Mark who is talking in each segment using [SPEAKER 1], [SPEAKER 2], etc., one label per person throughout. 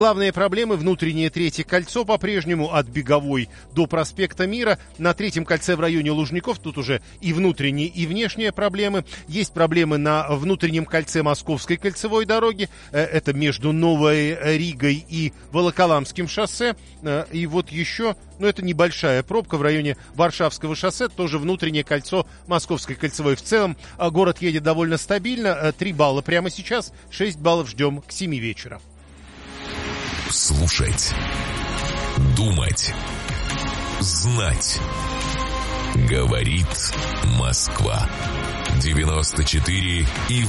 [SPEAKER 1] Главные проблемы — внутреннее третье кольцо по-прежнему от Беговой до проспекта Мира. На третьем кольце в районе Лужников тут уже и внутренние, и внешние проблемы. Есть проблемы на внутреннем кольце Московской кольцевой дороги. Это между Новой Ригой и Волоколамским шоссе. И вот еще, это небольшая пробка в районе Варшавского шоссе. Тоже внутреннее кольцо Московской кольцевой. В целом город едет довольно стабильно. 3 балла прямо сейчас, 6 баллов ждем к 7 вечера.
[SPEAKER 2] Слушать, думать, знать. Говорит Москва. 94,8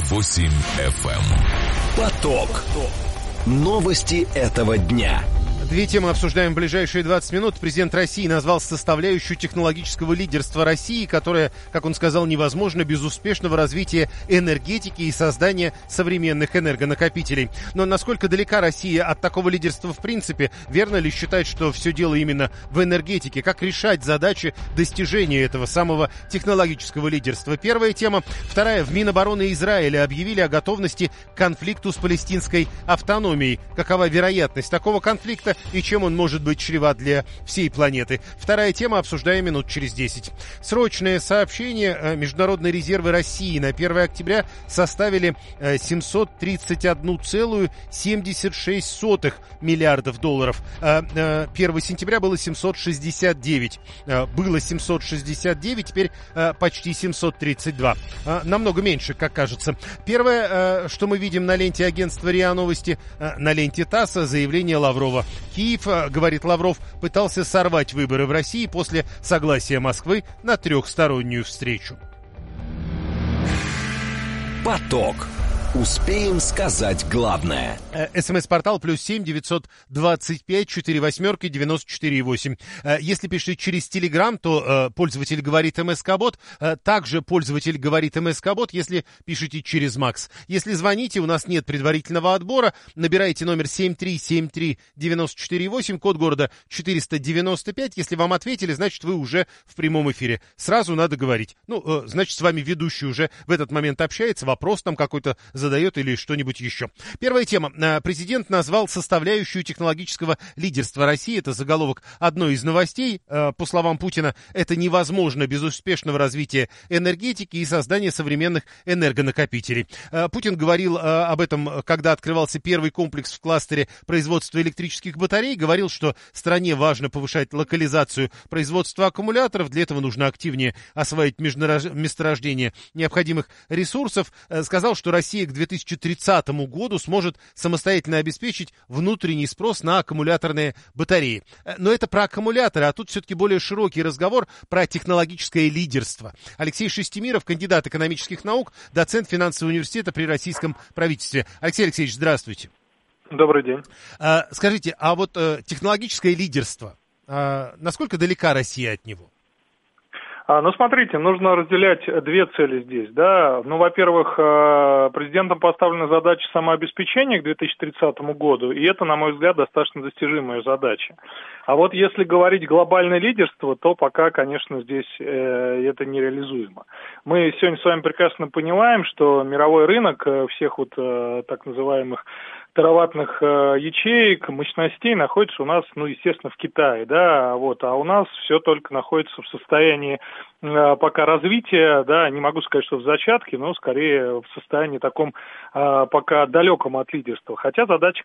[SPEAKER 2] FM.
[SPEAKER 3] Поток. Новости этого дня.
[SPEAKER 1] Две темы обсуждаем в ближайшие 20 минут. Президент России назвал составляющую технологического лидерства России, которая, как он сказал, невозможна без успешного развития энергетики и создания современных энергонакопителей. Но насколько далека Россия от такого лидерства в принципе? Верно ли считать, что все дело именно в энергетике? Как решать задачи достижения этого самого технологического лидерства? Первая тема. Вторая. В Минобороны Израиля объявили о готовности к конфликту с палестинской автономией. Какова вероятность такого конфликта и чем он может быть чреват для всей планеты? Вторая тема, обсуждаем минут через 10. Срочное сообщение. Международные резервы России на 1 октября составили 731,76 миллиардов долларов. 1 сентября было 769. Было 769, теперь почти 732. Намного меньше, как кажется. Первое, что мы видим на ленте агентства РИА Новости, на ленте ТАСС, заявление Лаврова. Киев, говорит Лавров, пытался сорвать выборы в России после согласия Москвы на трехстороннюю встречу.
[SPEAKER 3] Поток. Успеем сказать главное.
[SPEAKER 1] СМС-портал +7 925 48 94 8. Если пишете через Телеграм, то пользователь говорит МСК-бот. Также пользователь говорит МСК-бот, если пишете через Макс. Если звоните, у нас нет предварительного отбора. Набирайте номер 7373948, код города 495. Если вам ответили, значит, вы уже в прямом эфире. Сразу надо говорить. Значит, с вами ведущий уже в этот момент общается, вопрос там какой-то задает или что-нибудь еще. Первая тема. Президент назвал составляющую технологического лидерства России. Это заголовок одной из новостей. По словам Путина, это невозможно без успешного развития энергетики и создания современных энергонакопителей. Путин говорил об этом, когда открывался первый комплекс в кластере производства электрических батарей. Говорил, что стране важно повышать локализацию производства аккумуляторов. Для этого нужно активнее осваивать месторождение необходимых ресурсов. Сказал, что Россия к 2030 году сможет самостоятельно обеспечить внутренний спрос на аккумуляторные батареи. Но это про аккумуляторы, а тут все-таки более широкий разговор про технологическое лидерство. Алексей Шестемиров, кандидат экономических наук, доцент финансового университета при российском правительстве. Алексей Алексеевич, здравствуйте.
[SPEAKER 4] Добрый день.
[SPEAKER 1] Скажите, а вот технологическое лидерство, насколько далека Россия от него?
[SPEAKER 4] Смотрите, нужно разделять две цели здесь, да. Во-первых, президентом поставлена задача самообеспечения к 2030 году, и это, на мой взгляд, достаточно достижимая задача. А вот если говорить глобальное лидерство, то пока, конечно, здесь это нереализуемо. Мы сегодня с вами прекрасно понимаем, что мировой рынок всех так называемых тераваттных ячеек, мощностей находится у нас, естественно, в Китае, да, а у нас все только находится в состоянии пока развития, да, не могу сказать, что в зачатке, но скорее в состоянии таком пока далеком от лидерства. Хотя задача к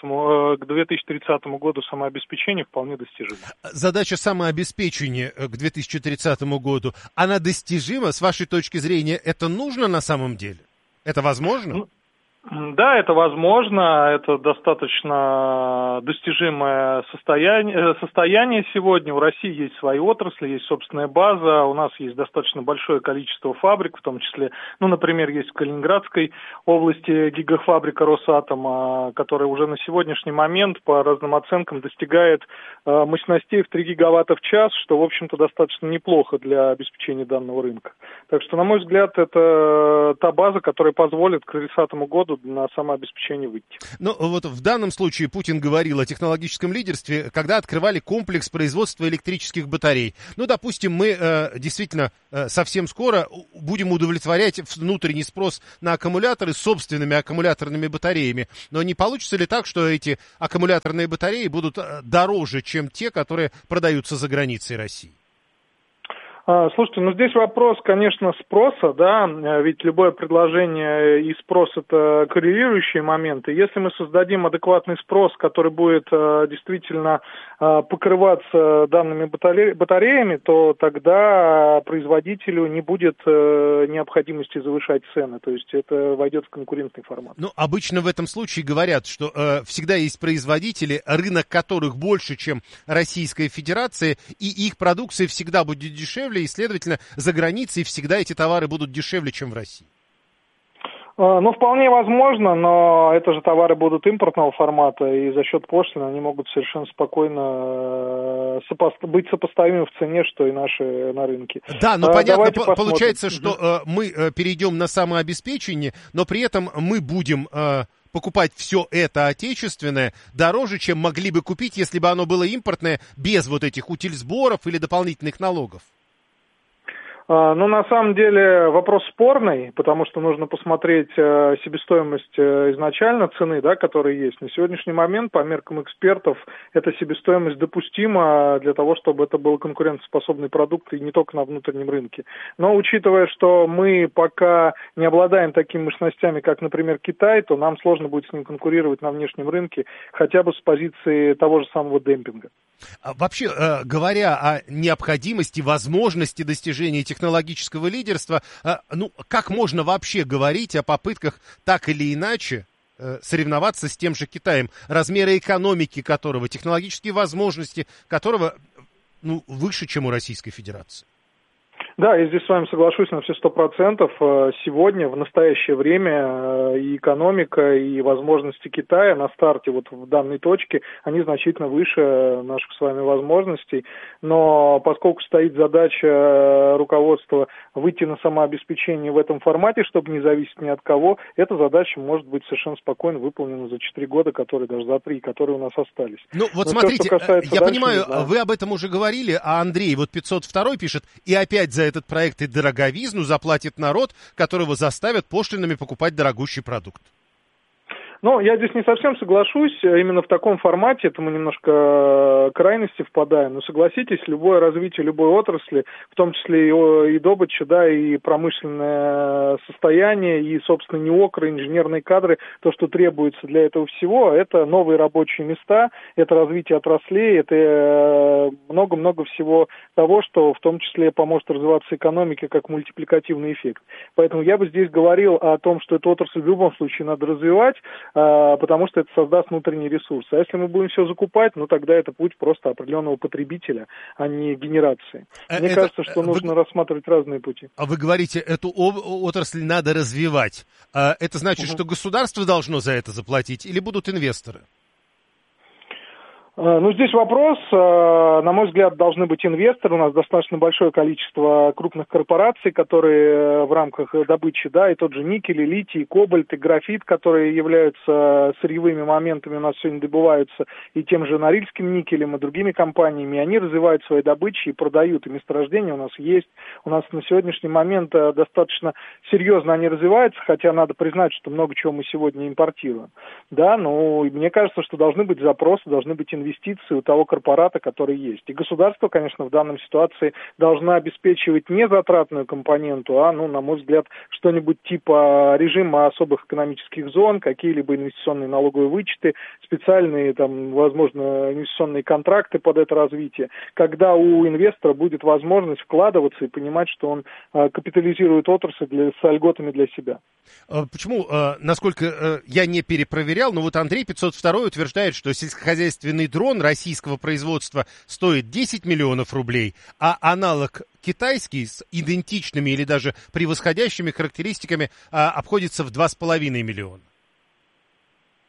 [SPEAKER 4] 2030 году самообеспечения вполне достижима. Задача
[SPEAKER 1] самообеспечения к 2030 году, она достижима? С вашей точки зрения, это нужно на самом деле? Это возможно?
[SPEAKER 4] Да, это возможно, это достаточно достижимое состояние сегодня. У России есть свои отрасли, есть собственная база, у нас есть достаточно большое количество фабрик, в том числе, например, есть в Калининградской области гигафабрика Росатома, которая уже на сегодняшний момент по разным оценкам достигает мощностей в 3 гигаватта в час, что, в общем-то, достаточно неплохо для обеспечения данного рынка. Так что, на мой взгляд, это та база, которая позволит к 30 году году на самообеспечение выйти.
[SPEAKER 1] Ну, вот в данном случае Путин говорил о технологическом лидерстве, когда открывали комплекс производства электрических батарей. Ну, допустим, мы действительно совсем скоро будем удовлетворять внутренний спрос на аккумуляторы собственными аккумуляторными батареями. Но не получится ли так, что эти аккумуляторные батареи будут дороже, чем те, которые продаются за границей России?
[SPEAKER 4] Слушайте, ну здесь вопрос, конечно, спроса, да, ведь любое предложение и спрос – это коррелирующие моменты. Если мы создадим адекватный спрос, который будет действительно покрываться данными батареями, то тогда производителю не будет необходимости завышать цены, то есть это войдет в конкурентный формат.
[SPEAKER 1] Ну, обычно в этом случае говорят, что всегда есть производители, рынок которых больше, чем Российская Федерация, и их продукция всегда будет дешевле, и, следовательно, за границей всегда эти товары будут дешевле, чем в России.
[SPEAKER 4] Ну, вполне возможно, но это же товары будут импортного формата, и за счет пошлины они могут совершенно спокойно быть сопоставимы в цене, что и наши на рынке.
[SPEAKER 1] Да, но понятно, получается, что мы перейдем на самообеспечение, но при этом мы будем покупать все это отечественное дороже, чем могли бы купить, если бы оно было импортное, без вот этих утильсборов или дополнительных налогов.
[SPEAKER 4] Ну, на самом деле, вопрос спорный, потому что нужно посмотреть себестоимость изначально цены, да, которая есть. На сегодняшний момент, по меркам экспертов, эта себестоимость допустима для того, чтобы это был конкурентоспособный продукт и не только на внутреннем рынке. Но, учитывая, что мы пока не обладаем такими мощностями, как, например, Китай, то нам сложно будет с ним конкурировать на внешнем рынке, хотя бы с позиции того же самого демпинга.
[SPEAKER 1] Вообще, говоря о необходимости, возможности достижения технологического лидерства, ну, как можно вообще говорить о попытках так или иначе соревноваться с тем же Китаем, размеры экономики которого, технологические возможности которого, ну, выше, чем у Российской Федерации?
[SPEAKER 4] Да, я здесь с вами соглашусь на все 100%. Сегодня, в настоящее время, и экономика, и возможности Китая на старте вот в данной точке, они значительно выше наших с вами возможностей. Но поскольку стоит задача руководства выйти на самообеспечение в этом формате, чтобы не зависеть ни от кого, эта задача может быть совершенно спокойно выполнена за 4 года, которые даже за 3, которые у нас остались.
[SPEAKER 1] Ну, вот смотрите, я понимаю, вы об этом уже говорили, а Андрей, вот 502 пишет, и опять за этот проект и дороговизну заплатит народ, которого заставят пошлинами покупать дорогущий продукт.
[SPEAKER 4] Ну, я здесь не совсем соглашусь, именно в таком формате, это мы немножко крайности впадаем, но согласитесь, любое развитие любой отрасли, в том числе и добыча, да, и промышленное состояние, и, собственно, неокры, инженерные кадры, то, что требуется для этого всего, это новые рабочие места, это развитие отраслей, это много-много всего того, что в том числе поможет развиваться экономике как мультипликативный эффект. Поэтому я бы здесь говорил о том, что эту отрасль в любом случае надо развивать, потому что это создаст внутренний ресурс. А если мы будем все закупать, ну тогда это путь просто определенного потребителя, а не генерации. Мне кажется, что нужно рассматривать разные пути.
[SPEAKER 1] А вы говорите, эту отрасль надо развивать. Это значит, что государство должно за это заплатить или будут инвесторы?
[SPEAKER 4] Ну, здесь вопрос, на мой взгляд, должны быть инвесторы. У нас достаточно большое количество крупных корпораций, которые в рамках добычи, да, и тот же никель, и литий, и кобальт, и графит, которые являются сырьевыми моментами, у нас сегодня добываются и тем же Норильским никелем, и другими компаниями. Они развивают свои добычи и продают, и месторождения у нас есть. У нас на сегодняшний момент достаточно серьезно они развиваются, хотя надо признать, что много чего мы сегодня импортируем. Да, но мне кажется, что должны быть запросы, должны быть инвестиции у того корпората, который есть. И государство, конечно, в данной ситуации должно обеспечивать не затратную компоненту, а, ну, на мой взгляд, что-нибудь типа режима особых экономических зон, какие-либо инвестиционные налоговые вычеты, специальные, там, возможно, инвестиционные контракты под это развитие, когда у инвестора будет возможность вкладываться и понимать, что он капитализирует отрасль с льготами для себя.
[SPEAKER 1] Почему, насколько я не перепроверял, но вот Андрей 502 утверждает, что сельскохозяйственный дрон российского производства стоит 10 миллионов рублей, а аналог китайский с идентичными или даже превосходящими характеристиками обходится в 2,5 миллиона.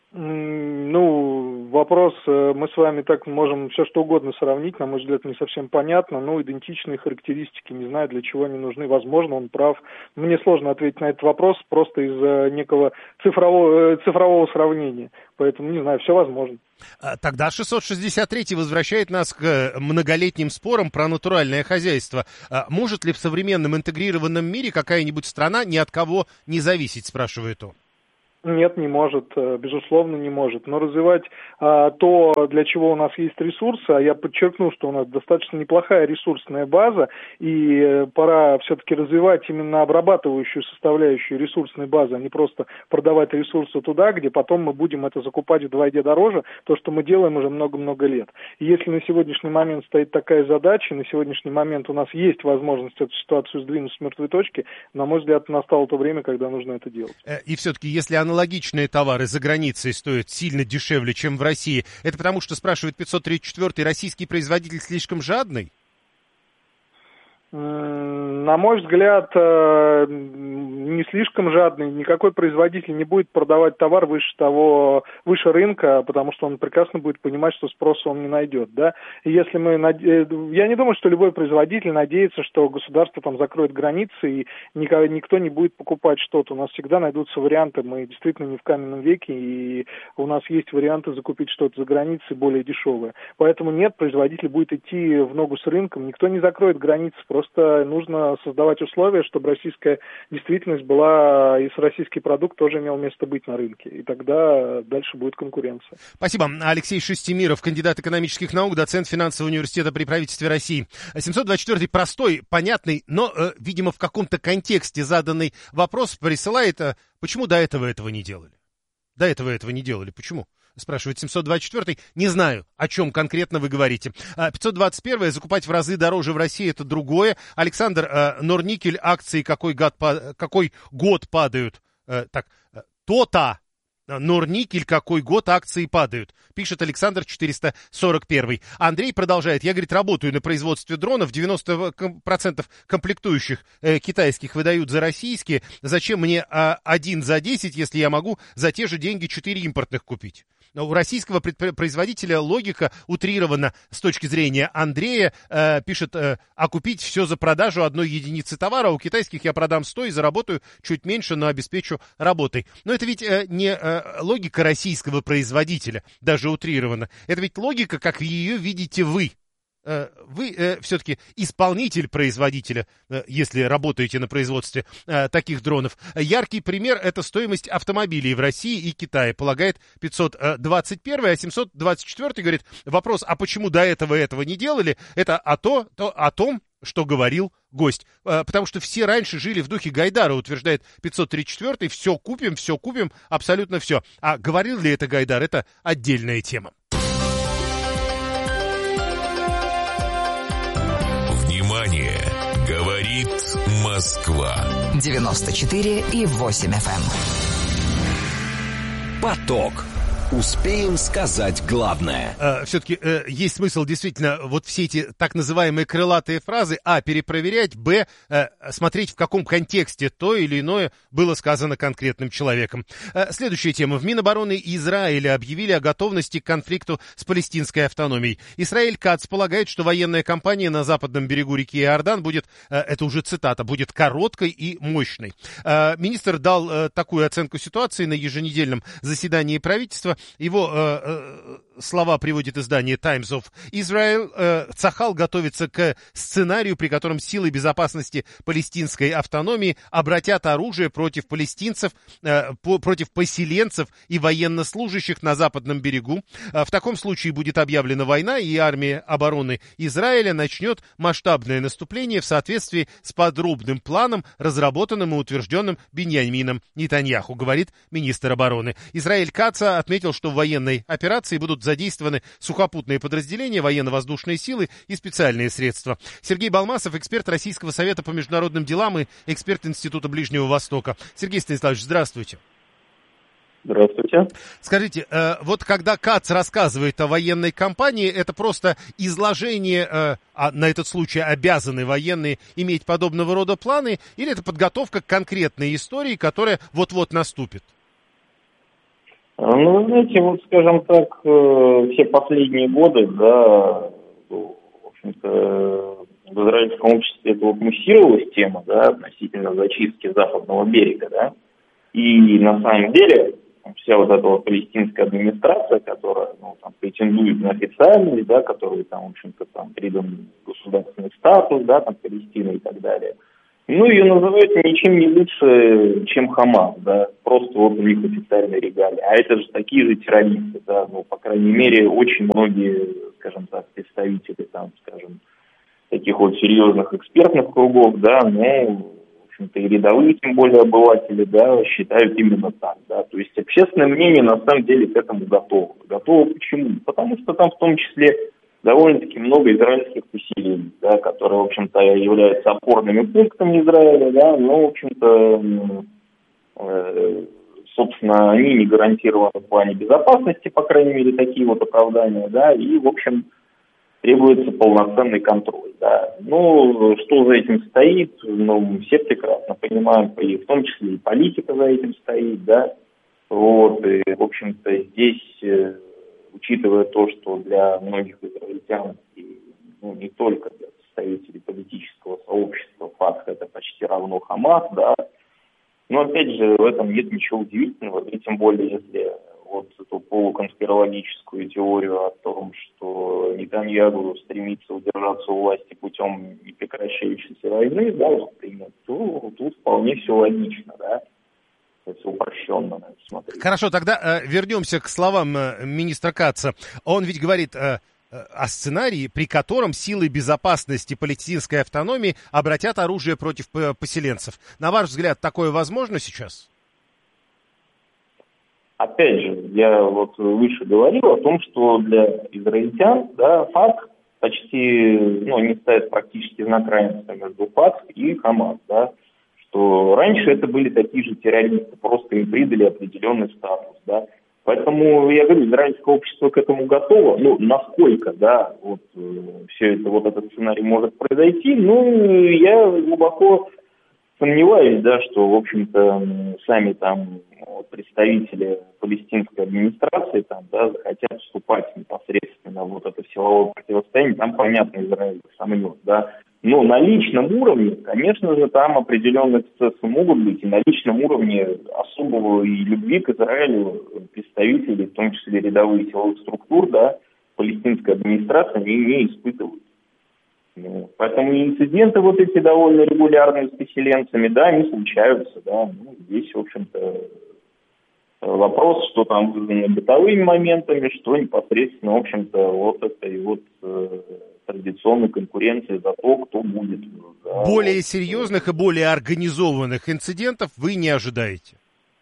[SPEAKER 4] Вопрос, мы с вами так можем все что угодно сравнить, на мой взгляд, не совсем понятно, идентичные характеристики, не знаю, для чего они нужны, возможно, он прав. Мне сложно ответить на этот вопрос просто из-за некого цифрового сравнения, поэтому, не знаю, все возможно.
[SPEAKER 1] Тогда 663 возвращает нас к многолетним спорам про натуральное хозяйство. Может ли в современном интегрированном мире какая-нибудь страна ни от кого не зависеть, спрашивает он.
[SPEAKER 4] Нет, не может, безусловно, не может. Но развивать то, для чего у нас есть ресурсы, а я подчеркну, что у нас достаточно неплохая ресурсная база, и пора все-таки развивать именно обрабатывающую составляющую ресурсной базы, а не просто продавать ресурсы туда, где потом мы будем это закупать вдвойне дороже, то, что мы делаем уже много-много лет. И если на сегодняшний момент стоит такая задача, на сегодняшний момент у нас есть возможность эту ситуацию сдвинуть с мертвой точки, на мой взгляд, настало то время, когда нужно это делать.
[SPEAKER 1] И все-таки, если аналогичные товары за границей стоят сильно дешевле, чем в России, это потому что, спрашивает 534-й, российский производитель слишком жадный?
[SPEAKER 4] На мой взгляд, не слишком жадный. Никакой производитель не будет продавать товар выше рынка, потому что он прекрасно будет понимать, что спроса он не найдет. Да? И если я не думаю, что любой производитель надеется, что государство там закроет границы и никто не будет покупать что-то. У нас всегда найдутся варианты. Мы действительно не в каменном веке, и у нас есть варианты закупить что-то за границей более дешевое. Поэтому нет, производитель будет идти в ногу с рынком. Никто не закроет границы. Просто нужно создавать условия, чтобы российская действительность была, и российский продукт тоже имел место быть на рынке. И тогда дальше будет конкуренция.
[SPEAKER 1] Спасибо. Алексей Шестимиров, кандидат экономических наук, доцент финансового университета при правительстве России. 724-й простой, понятный, но, видимо, в каком-то контексте заданный вопрос присылает, почему до этого не делали? До этого не делали. Почему? Спрашивает 724-й. Не знаю, о чем конкретно вы говорите. 521-й. Закупать в разы дороже в России — это другое. Александр, Норникель, акции какой год падают? То-то. Норникель, какой год акции падают, пишет Александр 441. Андрей продолжает. Я, говорит, работаю на производстве дронов, 90% комплектующих китайских выдают за российские. Зачем мне 1 за 10, если я могу за те же деньги 4 импортных купить? У российского производителя логика утрирована с точки зрения Андрея. Пишет, купить все за продажу одной единицы товара, у китайских я продам 100 и заработаю чуть меньше, но обеспечу работой. Но это ведь не логика российского производителя, даже утрирована. Это ведь логика, как ее видите вы. Вы все-таки исполнитель производителя, если работаете на производстве таких дронов. Яркий пример — это стоимость автомобилей в России и Китае, полагает 521, а 724 говорит, вопрос, а почему до этого не делали, это о том, что говорил гость. Потому что все раньше жили в духе Гайдара, утверждает 534, все купим, абсолютно все. А говорил ли это Гайдар, это отдельная тема.
[SPEAKER 2] Говорит Москва.
[SPEAKER 3] 94,8 FM. Поток. Успеем сказать главное.
[SPEAKER 1] Все-таки есть смысл действительно вот все эти так называемые крылатые фразы, перепроверять, смотреть, в каком контексте то или иное было сказано конкретным человеком. Следующая тема. В Минобороны Израиля объявили о готовности к конфликту с палестинской автономией. Исраэль Кац полагает, что военная кампания на западном берегу реки Иордан будет, это уже цитата, будет короткой и мощной. Министр дал такую оценку ситуации на еженедельном заседании правительства. Его слова приводит издание Times of Israel. Цахал готовится к сценарию, при котором силы безопасности палестинской автономии обратят оружие против палестинцев, против поселенцев и военнослужащих на западном берегу. В таком случае будет объявлена война, и армия обороны Израиля начнет масштабное наступление в соответствии с подробным планом, разработанным и утвержденным Биньямином Нетаньяху, говорит министр обороны. Израиль Каца отметил, что в военной операции будут задействованы сухопутные подразделения, военно-воздушные силы и специальные средства. Сергей Балмасов, эксперт Российского совета по международным делам и эксперт Института Ближнего Востока. Сергей Станиславович, здравствуйте.
[SPEAKER 5] Здравствуйте.
[SPEAKER 1] Скажите, вот когда Кац рассказывает о военной кампании, это просто изложение, на этот случай обязаны военные иметь подобного рода планы, или это подготовка к конкретной истории, которая вот-вот наступит?
[SPEAKER 5] Ну, вы знаете, вот, скажем так, все последние годы, да, в общем-то, в израильском обществе это вот муссировалась тема, да, относительно зачистки западного берега, да, и на самом деле вся вот эта вот палестинская администрация, которая, ну, там, претендует на официальность, да, которой там, в общем-то, там придан государственный статус, да, там, Палестины и так далее. Ну, ее называют ничем не лучше, чем Хамас, да, просто вот у них официальные регалии. А это же такие же террористы, да, ну, по крайней мере, очень многие, скажем так, представители, там, скажем, таких вот серьезных экспертных кругов, да, ну, в общем-то, и рядовые, тем более, обыватели, да, считают именно так, да. То есть общественное мнение, на самом деле, к этому готово. Готово почему? Потому что там, в том числе, довольно-таки много израильских поселений, да, которые, в общем-то, являются опорными пунктами Израиля, да, но, в общем-то, собственно, они не гарантированы в плане безопасности, по крайней мере, такие вот оправдания, да, и, в общем, требуется полноценный контроль, да. Ну, что за этим стоит, ну, все прекрасно понимаем, и в том числе и политика за этим стоит, да, вот, и, в общем-то, здесь... Учитывая то, что для многих израильтян, и, ну, не только для представителей политического сообщества, Фатх это почти равно Хамас, да, но опять же в этом нет ничего удивительного, и тем более если вот эту полуконспирологическую теорию о том, что Нетаньяху стремится удержаться у власти путем непрекращающейся войны, да, например, то тут вполне все логично, да. Упрощенно смотреть.
[SPEAKER 1] Хорошо, тогда вернемся к словам министра Катца. Он ведь говорит о сценарии, при котором силы безопасности палестинской автономии обратят оружие против поселенцев. На ваш взгляд, такое возможно сейчас?
[SPEAKER 5] Опять же, я вот выше говорил о том, что для израильтян, да, Фатх почти, ну, они ставят практически знак равенства между Фатх и Хамас, да, что раньше это были такие же террористы, просто им придали определенный статус, да. Поэтому, я говорю, израильское общество к этому готово. Ну, насколько, да, вот все это, вот этот сценарий может произойти, ну, я глубоко сомневаюсь, да, что, в общем-то, сами там представители палестинской администрации там, да, захотят вступать непосредственно в вот это силовое противостояние, там, понятно, Израиль сомнет, да. Но на личном уровне, конечно же, там определенные эксцессы могут быть, и на личном уровне особого и любви к Израилю представители, в том числе рядовые силовых структур, да, палестинской администрации, они не испытывают. Ну, поэтому инциденты вот эти довольно регулярные с переселенцами, да, они случаются, да. Ну, здесь, в общем-то, вопрос, что там вызвано бытовыми моментами, что непосредственно, в общем-то, вот этой вот традиционной конкуренции за то, кто будет. Да,
[SPEAKER 1] более серьезных и более организованных инцидентов вы не ожидаете?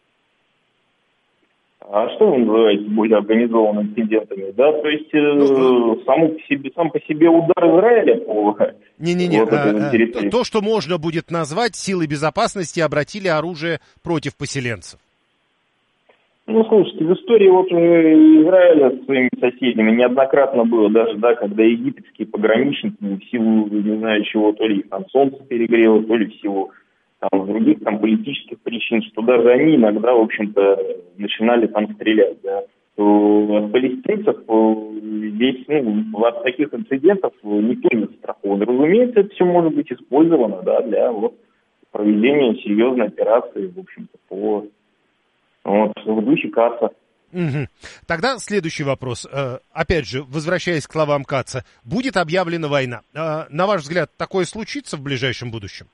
[SPEAKER 5] А что вы называете более организованными инцидентами? Да, то есть сам по себе удар Израиля по...
[SPEAKER 1] Не-не-не, то, что можно будет назвать, силы безопасности обратили оружие против поселенцев.
[SPEAKER 5] Ну, слушайте, в истории вот Израиля с своими соседями неоднократно было даже, да, когда египетские пограничники в силу, не знаю чего, то ли их там солнце перегрело, то ли в силу там других там политических причин, что даже они иногда, в общем-то, начинали там стрелять, да. То от палестинцев здесь, ну, от таких инцидентов никто не застрахован. Разумеется, это все может быть использовано, да, для вот проведения серьезной операции, в общем-то, по... Вот, в духе Катца.
[SPEAKER 1] Угу. Тогда следующий вопрос. Опять же, возвращаясь к словам Катца, будет объявлена война. На ваш взгляд, такое случится в ближайшем будущем?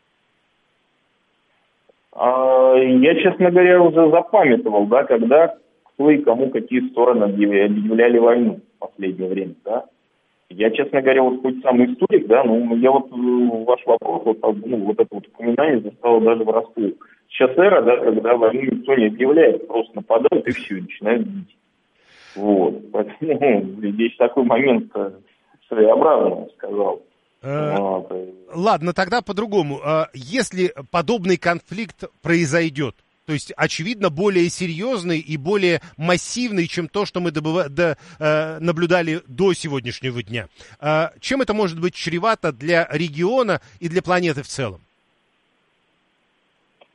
[SPEAKER 5] Я, честно говоря, уже запамятовал, да, когда кто и кому какие стороны объявляли войну в последнее время, да. Я, честно говоря, вот хоть сам историк, да, но я вот ваш вопрос, вот это вот упоминание застало даже врасплох. Сейчас эра, да, когда войну никто не объявляет, просто нападают и все, и начинают бить. Вот. Поэтому здесь такой момент своеобразный, я сказал.
[SPEAKER 1] Ладно, тогда по-другому. Если подобный конфликт произойдет, то есть, очевидно, более серьезный и более массивный, чем то, что мы наблюдали до сегодняшнего дня, чем это может быть чревато для региона и для планеты в целом?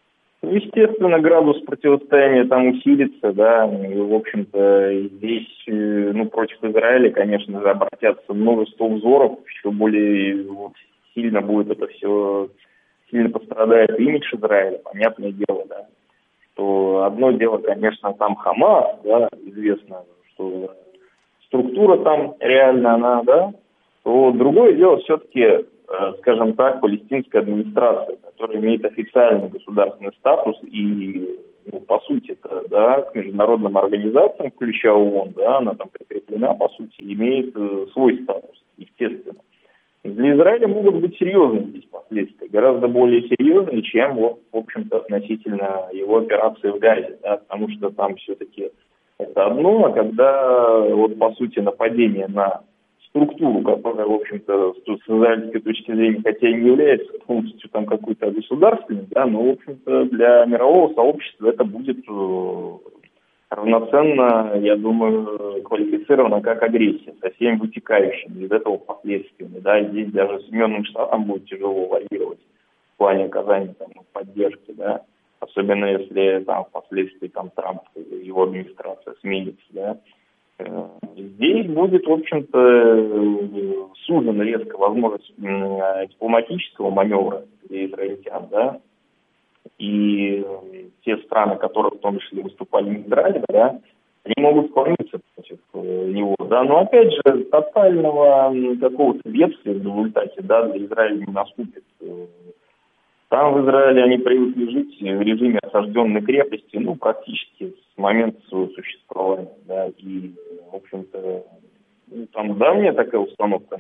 [SPEAKER 5] Естественно, градус противостояния там усилится, да, и, в общем-то, здесь, против Израиля, конечно же, обратятся множество взоров, еще более сильно будет это все, сильно пострадает имидж Израиля, понятное дело, да, что одно дело, конечно, там Хамас, да, известно, что структура там реально она, да, то другое дело все-таки, скажем так, палестинская администрация, которая имеет официальный государственный статус и, по сути, это, да, к международным организациям, включая ООН, да, она там прикреплена, по сути, имеет свой статус, естественно. Для Израиля могут быть серьезные здесь последствия, гораздо более серьезные, чем, в общем-то, относительно его операции в Газе, да, потому что там все-таки это одно, а когда, по сути, нападение на структуру, которая, в общем-то, с израильской точки зрения, хотя и не является полностью там какой-то государственной, да, но, в общем-то, для мирового сообщества это будет равноценно, я думаю, квалифицировано как агрессия, со всеми вытекающими из этого последствиями, да, и здесь даже Соединенным Штатам будет тяжело варьировать в плане оказания там поддержки, да, особенно если там впоследствии там Трамп и его администрация сменится, да. Здесь будет, в общем-то, сужена резко возможность дипломатического маневра для израильтян, да, и те страны, которые в том числе выступали нейтрально, да, они могут склониться против него, да, но опять же тотального какого-то бедствия в результате, да, для Израиля не наступит. Там в Израиле они привыкли жить в режиме осажденной крепости, практически с момента своего существования, да, и, в общем-то, там давняя такая установка,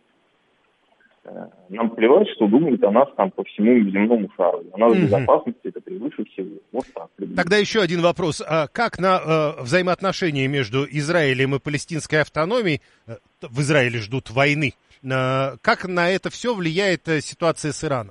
[SPEAKER 5] нам плевать, что думают о нас там по всему земному шару. У нас безопасность это превыше всего. Вот так.
[SPEAKER 1] Тогда еще один вопрос. Как на взаимоотношения между Израилем и палестинской автономией, в Израиле ждут войны, как на это все влияет ситуация с Ираном?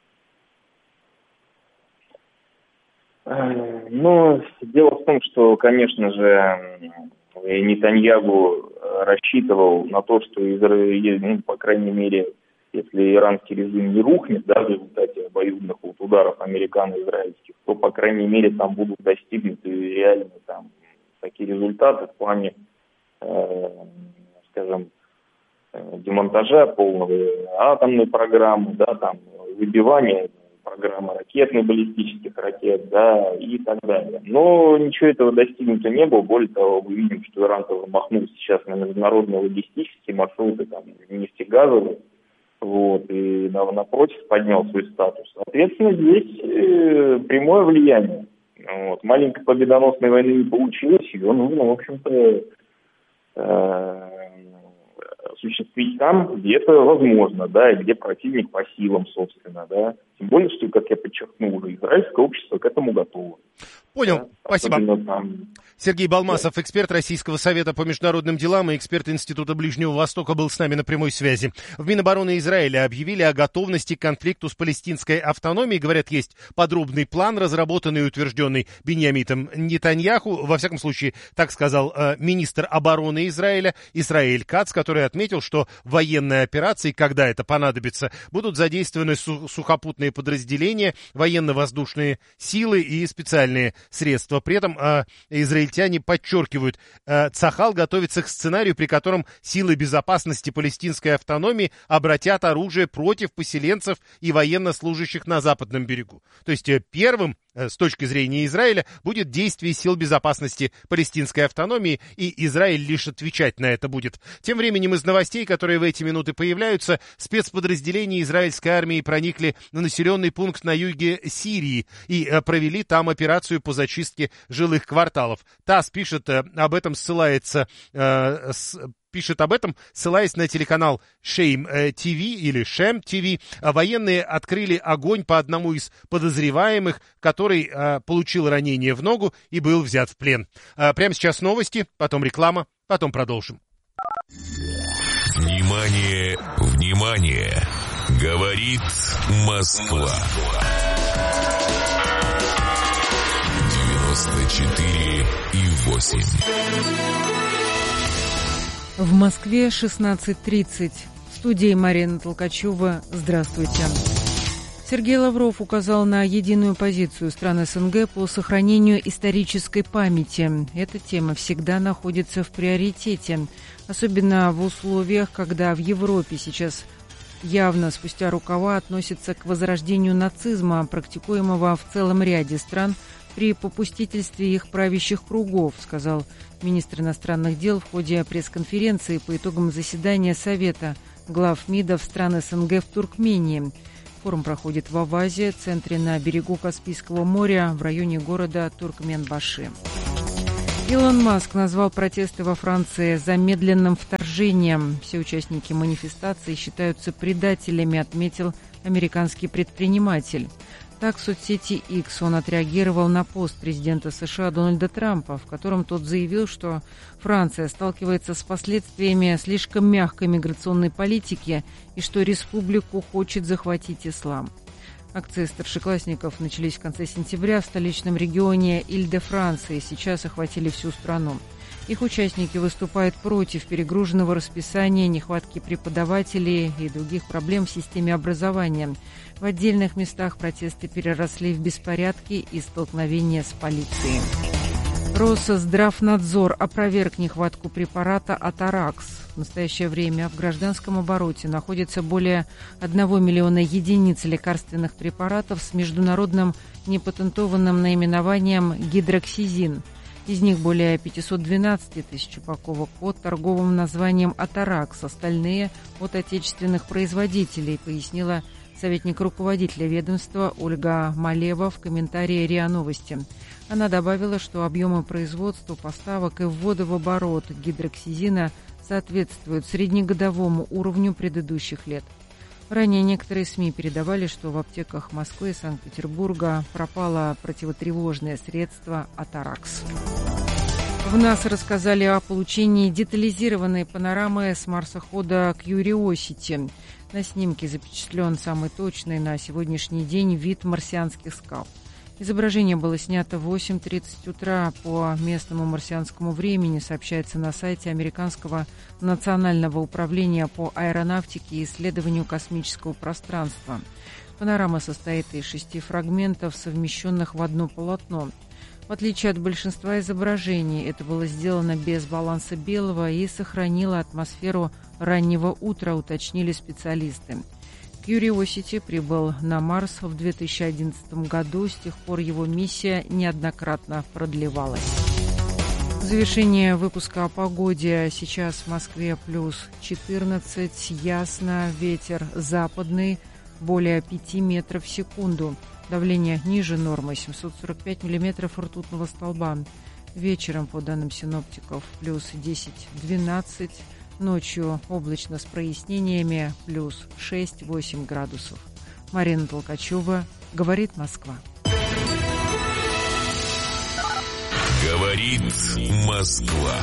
[SPEAKER 5] Дело в том, что, конечно же, Нетаньяху рассчитывал на то, что Израиль, по крайней мере, если иранский режим не рухнет, да, в результате обоюдных ударов американо-израильских, то, по крайней мере, там будут достигнуты реально там такие результаты в плане, скажем, демонтажа полного атомной программы, да, там, выбивания программы ракетных баллистических ракет, да, и так далее. Но ничего этого достигнуто не было. Более того, мы видим, что Иран тоже махнул сейчас на международные логистические маршруты, там, нефтегазовые, и напротив поднял свой статус. Соответственно, здесь прямое влияние. Маленькой победоносной войны не получилось, ее нужно, в общем-то, осуществить там, где это возможно, да, и где противник по силам, собственно, да. Тем более, что, как я подчеркнул уже, израильское общество к этому готово.
[SPEAKER 1] Понял,
[SPEAKER 5] да,
[SPEAKER 1] спасибо. Сергей Балмасов, эксперт Российского совета по международным делам и эксперт Института Ближнего Востока, был с нами на прямой связи. В Минобороны Израиля объявили о готовности к конфликту с палестинской автономией. Говорят, есть подробный план, разработанный и утвержденный Биньямином Нетаньяху. Во всяком случае, так сказал министр обороны Израиля Исраэль Кац, который отметил, что в военной операции, когда это понадобится, будут задействованы сухопутные подразделения, военно-воздушные силы и специальные средства. При этом израильтяне подчеркивают, Цахал готовится к сценарию, при котором силы безопасности палестинской автономии обратят оружие против поселенцев и военнослужащих на западном берегу. То есть первым, с точки зрения Израиля, будет действие сил безопасности палестинской автономии, и Израиль лишь отвечать на это будет. Тем временем из новостей, которые в эти минуты появляются, спецподразделения израильской армии проникли на населенный пункт на юге Сирии и провели там операцию по зачистке жилых кварталов. ТАСС пишет об этом, ссылаясь на телеканал Шейм ТВ или Шем ТВ. Военные открыли огонь по одному из подозреваемых, который получил ранение в ногу и был взят в плен. Прямо сейчас новости, потом реклама, потом продолжим.
[SPEAKER 2] Внимание, внимание! Говорит Москва. 94,8.
[SPEAKER 6] В Москве 16:30. В студии Марина Толкачева. Здравствуйте. Сергей Лавров указал на единую позицию стран СНГ по сохранению исторической памяти. Эта тема всегда находится в приоритете, особенно в условиях, когда в Европе сейчас явно спустя рукава относятся к возрождению нацизма, практикуемого в целом ряде стран при попустительстве их правящих кругов, сказал министр иностранных дел в ходе пресс-конференции по итогам заседания Совета глав МИДов стран СНГ в Туркмении. Форум проходит в Авазе, центре на берегу Каспийского моря, в районе города Туркменбаши. Илон Маск назвал протесты во Франции замедленным вторжением. Все участники манифестации считаются предателями, отметил американский предприниматель. Так, в соцсети X он отреагировал на пост президента США Дональда Трампа, в котором тот заявил, что Франция сталкивается с последствиями слишком мягкой миграционной политики и что республику хочет захватить ислам. Акции старшеклассников начались в конце сентября в столичном регионе Иль-де-Франс и сейчас охватили всю страну. Их участники выступают против перегруженного расписания, нехватки преподавателей и других проблем в системе образования. В отдельных местах протесты переросли в беспорядки и столкновения с полицией. Росздравнадзор опроверг нехватку препарата Атаракс. В настоящее время в гражданском обороте находится более 1 миллиона единиц лекарственных препаратов с международным непатентованным наименованием гидроксизин. Из них более 512 тысяч упаковок под торговым названием Атаракс, остальные от отечественных производителей, пояснила советник руководителя ведомства Ольга Малева в комментарии РИА Новости. Она добавила, что объемы производства, поставок и ввода в оборот гидроксизина соответствуют среднегодовому уровню предыдущих лет. Ранее некоторые СМИ передавали, что в аптеках Москвы и Санкт-Петербурга пропало противотревожное средство Атаракс. В НАСА рассказали о получении детализированной панорамы с марсохода Curiosity. На снимке запечатлен самый точный на сегодняшний день вид марсианских скал. Изображение было снято в 8:30 утра по местному марсианскому времени, сообщается на сайте Американского национального управления по аэронавтике и исследованию космического пространства. Панорама состоит из 6 фрагментов, совмещенных в одно полотно. В отличие от большинства изображений, это было сделано без баланса белого и сохранило атмосферу раннего утра, уточнили специалисты. Curiosity прибыл на Марс в 2011 году, с тех пор его миссия неоднократно продлевалась. В завершение выпуска о погоде. Сейчас в Москве плюс 14, ясно, ветер западный, более 5 метров в секунду. Давление ниже нормы, 745 миллиметров ртутного столба. Вечером, по данным синоптиков, плюс 10-12. Ночью облачно с прояснениями, плюс 6-8 градусов. Марина Толкачева, «Говорит Москва».
[SPEAKER 2] Говорит Москва.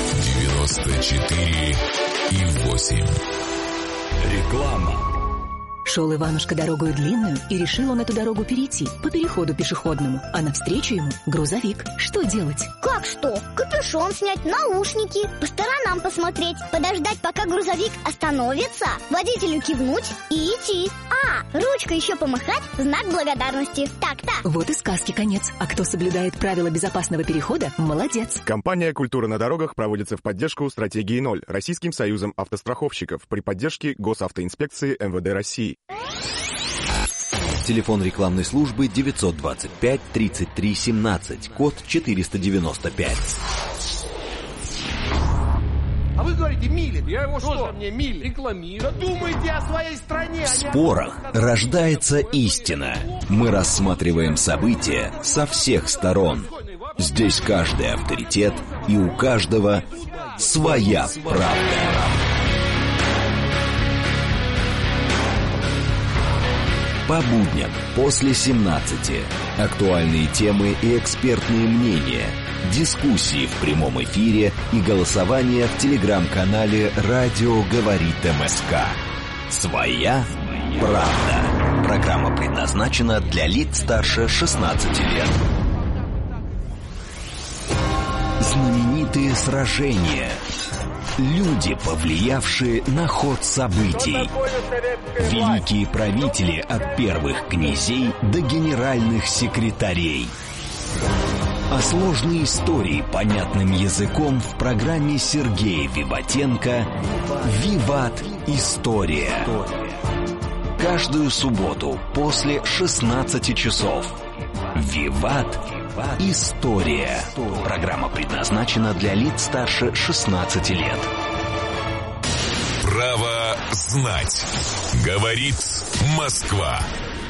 [SPEAKER 2] 94,8.
[SPEAKER 3] Реклама.
[SPEAKER 7] Шел Иванушка дорогою длинную, и решил он эту дорогу перейти по переходу пешеходному. А навстречу ему грузовик. Что делать?
[SPEAKER 8] Как что? Капюшон снять, наушники, по сторонам посмотреть, подождать, пока грузовик остановится, водителю кивнуть и идти. Ручкой еще помахать, знак благодарности. Так-то.
[SPEAKER 7] Вот и сказки конец. А кто соблюдает правила безопасного перехода, молодец.
[SPEAKER 9] Компания «Культура на дорогах» проводится в поддержку стратегии 0 Российским союзом автостраховщиков при поддержке Госавтоинспекции МВД России.
[SPEAKER 3] Телефон рекламной службы 925 33 17, код 495.
[SPEAKER 10] А вы говорите мили. Я его что? Мне мили рекламирую. Да думайте о своей стране.
[SPEAKER 3] В спорах рождается истина. Мы рассматриваем события со всех сторон. Здесь каждый авторитет, и у каждого своя правда. По будням после 17. Актуальные темы и экспертные мнения. Дискуссии в прямом эфире и голосование в телеграм-канале «Радио говорит МСК». Своя правда. Программа предназначена для лиц старше 16 лет. Знаменитые сражения. Люди, повлиявшие на ход событий. Великие правители от первых князей до генеральных секретарей. А сложные истории понятным языком в программе Сергея Виватенко «Виват. История». Каждую субботу после 16 часов. «Виват. История». Программа предназначена для лиц старше 16 лет.
[SPEAKER 2] Право знать. Говорит Москва.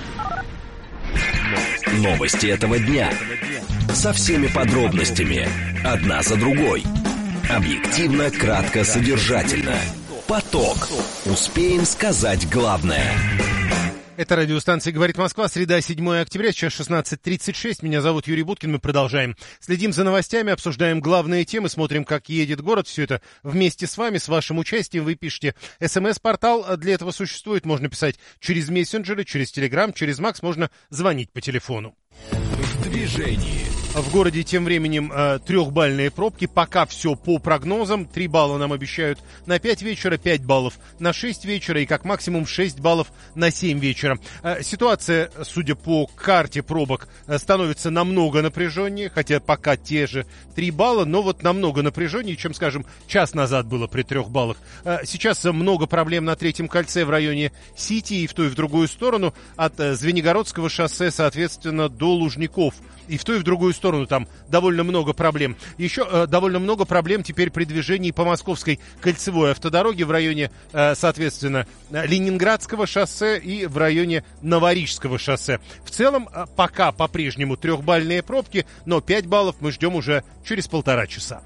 [SPEAKER 3] Новости этого дня. Со всеми подробностями. Одна за другой. Объективно, кратко, содержательно. Поток. Успеем сказать главное.
[SPEAKER 1] Это радиостанция «Говорит Москва», среда, 7 октября, сейчас 16:36. Меня зовут Юрий Буткин, мы продолжаем. Следим за новостями, обсуждаем главные темы, смотрим, как едет город. Все это вместе с вами, с вашим участием. Вы пишите СМС-портал, для этого существует. Можно писать через мессенджеры, через Телеграм, через Макс, можно звонить по телефону.
[SPEAKER 2] В движении.
[SPEAKER 1] В городе тем временем трехбальные пробки. Пока все по прогнозам. 3 балла нам обещают на 5 вечера, 5 баллов на 6 вечера и как максимум 6 баллов на 7 вечера. Ситуация, судя по карте пробок, становится намного напряженнее, хотя пока те же 3 балла, но вот намного напряженнее, чем, скажем, час назад было при 3 баллах. Сейчас много проблем на Третьем кольце в районе Сити и в ту и в другую сторону, от Звенигородского шоссе, соответственно, до Лужников. И в ту и в другую сторону там довольно много проблем. Еще довольно много проблем теперь при движении по Московской кольцевой автодороге в районе, соответственно, Ленинградского шоссе и в районе Новорижского шоссе. В целом, пока по-прежнему трехбальные пробки, но 5 баллов мы ждем уже через 1,5 часа.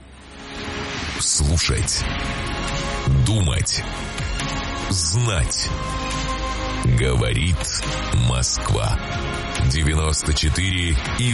[SPEAKER 2] Слушать. Думать. Знать. Говорит Москва. 94,8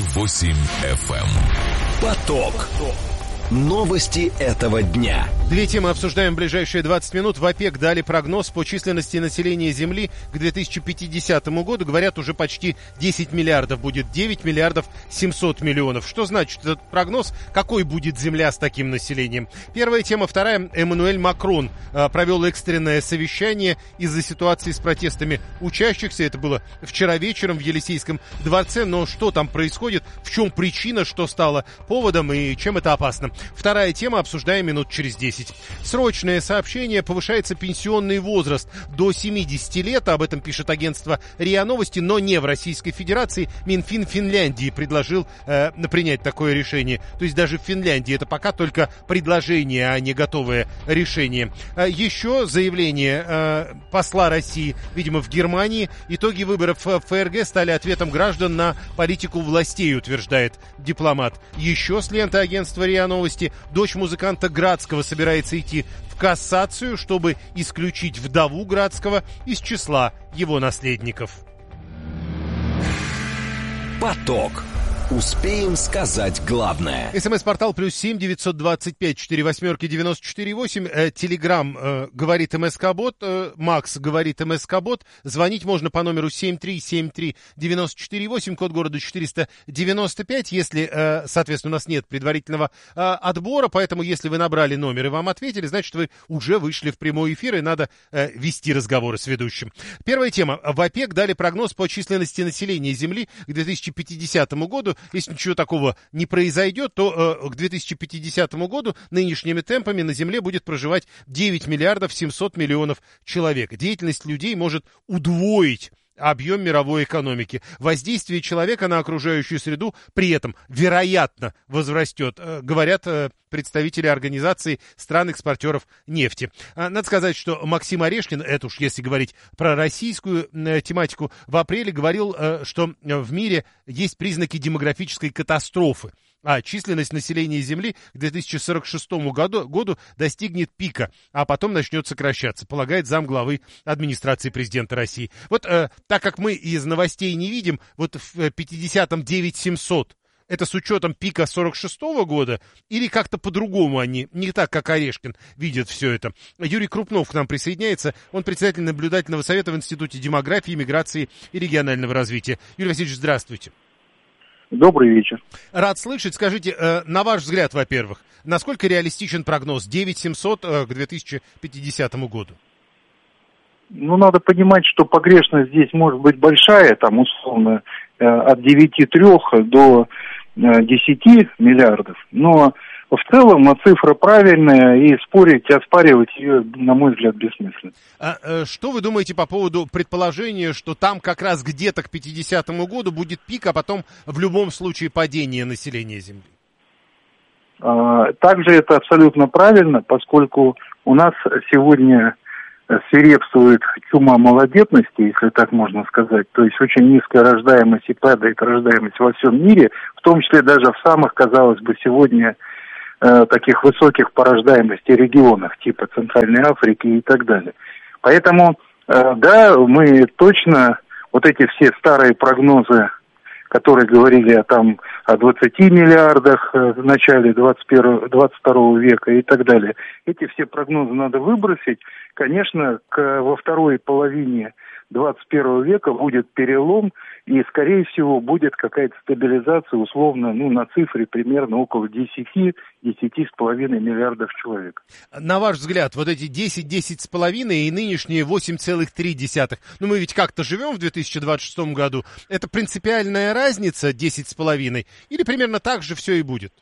[SPEAKER 2] FM.
[SPEAKER 3] Поток. Новости этого дня.
[SPEAKER 1] 2 темы обсуждаем в ближайшие 20 минут. В ОПЕК дали прогноз по численности населения Земли к 2050 году. Говорят, уже почти 10 миллиардов будет, 9 миллиардов 700 миллионов. Что значит этот прогноз? Какой будет Земля с таким населением? Первая тема. Вторая. Эммануэль Макрон провел экстренное совещание из-за ситуации с протестами учащихся. Это было вчера вечером в Елисейском дворце. Но что там происходит? В чем причина? Что стало поводом и чем это опасно? Вторая тема, обсуждаем минут через 10. Срочное сообщение. Повышается пенсионный возраст до 70 лет. Об этом пишет агентство РИА Новости, но не в Российской Федерации. Минфин Финляндии предложил принять такое решение. То есть даже в Финляндии это пока только предложение, а не готовое решение. Еще заявление посла России, видимо, в Германии. Итоги выборов в ФРГ стали ответом граждан на политику властей, утверждает дипломат. Еще с ленты агентства РИА Новости. Дочь музыканта Градского собирается идти в кассацию, чтобы исключить вдову Градского из числа его наследников.
[SPEAKER 3] Поток. Успеем сказать главное.
[SPEAKER 1] СМС-портал +7 925 48 94 8. Телеграм говорит МСК-бот. Макс говорит МСК-бот. Звонить можно по номеру 7373 94 8, код города 495. Если, соответственно, у нас нет предварительного отбора, поэтому если вы набрали номер и вам ответили, значит, вы уже вышли в прямой эфир, и надо вести разговоры с ведущим. Первая тема. В ОПЕК дали прогноз по численности населения Земли к 2050 году. Если ничего такого не произойдет, то к 2050 году нынешними темпами на Земле будет проживать 9 миллиардов 700 миллионов человек. Деятельность людей может удвоить объем мировой экономики. Воздействие человека на окружающую среду при этом, вероятно, возрастет, говорят представители организации стран-экспортеров нефти. Надо сказать, что Максим Орешкин, это уж если говорить про российскую тематику, в апреле говорил, что в мире есть признаки демографической катастрофы. А численность населения Земли к 2046 году достигнет пика, а потом начнет сокращаться, полагает замглавы администрации президента России. Вот так как мы из новостей не видим, вот в 50-м 9700, это с учетом пика 46-го года или как-то по-другому они, не так, как Орешкин, видят все это? Юрий Крупнов к нам присоединяется, он председатель наблюдательного совета в Институте демографии, миграции и регионального развития. Юрий Васильевич, здравствуйте.
[SPEAKER 11] Добрый вечер.
[SPEAKER 1] Рад слышать. Скажите, на ваш взгляд, во-первых, насколько реалистичен прогноз 9700 к 2050 году?
[SPEAKER 11] Ну, надо понимать, что погрешность здесь может быть большая, там, условно, от 9,3 до 10 миллиардов, но в целом цифра правильная, и спорить, оспаривать ее, на мой взгляд, бессмысленно.
[SPEAKER 1] Что вы думаете по поводу предположения, что там как раз где-то к 50-му году будет пик, а потом в любом случае падение населения Земли?
[SPEAKER 11] Также это абсолютно правильно, поскольку у нас сегодня свирепствует чума малодетности, если так можно сказать, то есть очень низкая рождаемость и падает рождаемость во всем мире, в том числе даже в самых, казалось бы, сегодня таких высоких по рождаемости регионах, типа Центральной Африки и так далее. Поэтому, да, мы точно, вот эти все старые прогнозы, которые говорили о 20 миллиардах в начале 22 века и так далее, эти все прогнозы надо выбросить. Конечно, во второй половине 21 века будет перелом, и, скорее всего, будет какая-то стабилизация, условно, на цифре примерно около 10-10,5 миллиардов человек.
[SPEAKER 1] На ваш взгляд, вот эти 10-10,5 и нынешние 8,3, мы ведь как-то живем в 2026 году, это принципиальная разница 10,5 или примерно так же все и будет?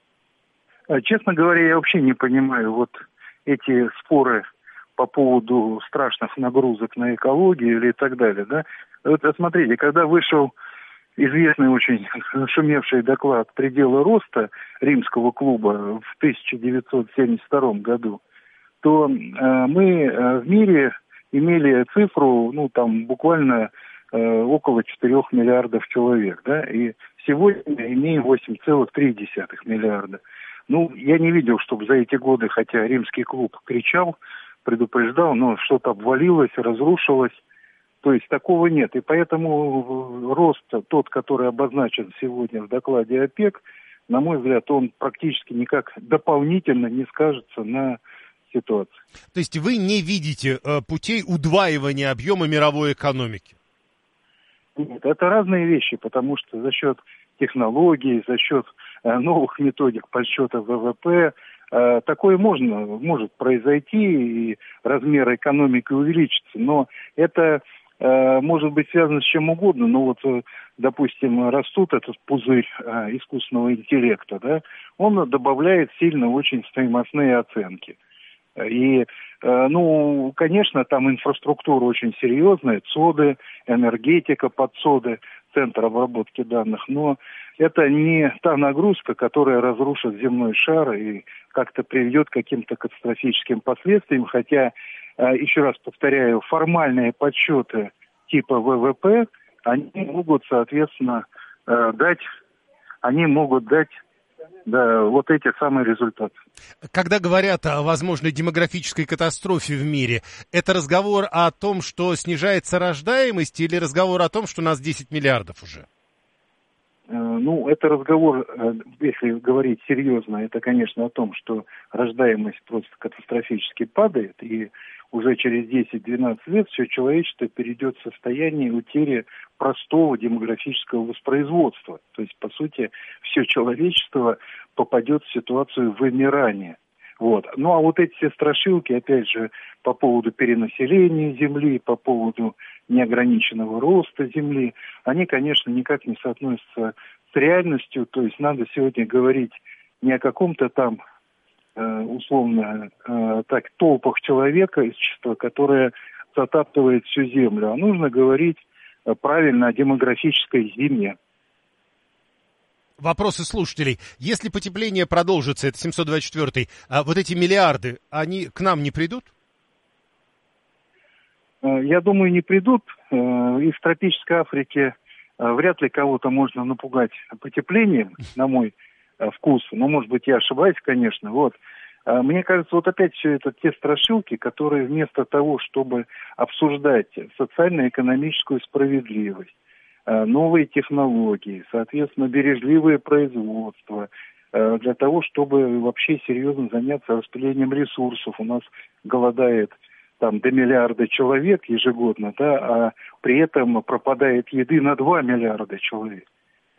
[SPEAKER 11] Честно говоря, я вообще не понимаю вот эти споры по поводу страшных нагрузок на экологию или так далее, да. Вот смотрите, когда вышел известный очень шумевший доклад «Пределы роста» Римского клуба в 1972 году, то мы в мире имели цифру, буквально около 4 миллиардов человек, да, и сегодня имеем 8,3 миллиарда. Я не видел, чтобы за эти годы, хотя Римский клуб кричал, предупреждал, но что-то обвалилось, разрушилось. То есть такого нет. И поэтому рост, тот, который обозначен сегодня в докладе ОПЕК, на мой взгляд, он практически никак дополнительно не скажется на ситуации.
[SPEAKER 1] То есть вы не видите путей удваивания объема мировой экономики?
[SPEAKER 11] Нет, это разные вещи, потому что за счет технологий, за счет новых методик подсчета ВВП, такое может произойти, и размер экономики увеличится, но это может быть связано с чем угодно. Допустим, растут этот пузырь искусственного интеллекта, да, он добавляет сильно очень стоимостные оценки. И, конечно, там инфраструктура очень серьезная, ЦОДы, энергетика под ЦОДы, центр обработки данных, но это не та нагрузка, которая разрушит земной шар и как-то приведет к каким-то катастрофическим последствиям, хотя, еще раз повторяю, формальные подсчеты типа ВВП, они могут, соответственно, дать вот эти самые результаты.
[SPEAKER 1] Когда говорят о возможной демографической катастрофе в мире, это разговор о том, что снижается рождаемость, или разговор о том, что у нас 10 миллиардов уже?
[SPEAKER 11] Это разговор, если говорить серьезно, это, конечно, о том, что рождаемость просто катастрофически падает, и уже через 10-12 лет все человечество перейдет в состояние утери простого демографического воспроизводства. То есть, по сути, все человечество попадет в ситуацию вымирания. Вот. А вот эти все страшилки, опять же, по поводу перенаселения Земли, по поводу неограниченного роста Земли, они, конечно, никак не соотносятся с реальностью. То есть надо сегодня говорить не о каком-то там условно толпах человека из числа, которое затаптывает всю Землю, а нужно говорить правильно о демографической зиме.
[SPEAKER 1] Вопросы слушателей. Если потепление продолжится, это 724-й, вот эти миллиарды, они к нам не придут?
[SPEAKER 11] Я думаю, не придут. И в тропической Африке вряд ли кого-то можно напугать потеплением, на мой вкус. Но, может быть, я ошибаюсь, конечно. Мне кажется, опять все это те страшилки, которые вместо того, чтобы обсуждать социально-экономическую справедливость, новые технологии, соответственно, бережливое производство, для того, чтобы вообще серьезно заняться распределением ресурсов. У нас голодает до миллиарда человек ежегодно, да, а при этом пропадает еды на 2 миллиарда человек.